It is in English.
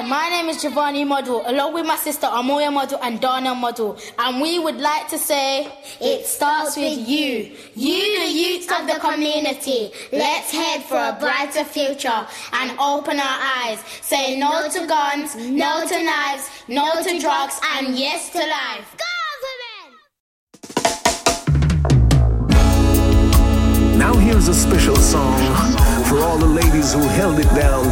my name is Giovanni Model, along with my sister Amoya Model and Dana Model, and we would like to say, it starts with you. You, the youth of the community. Let's head for a brighter future and open our eyes. Say no to guns, no to knives, no to drugs, and yes to life. Now here's a special song for all the ladies who held it down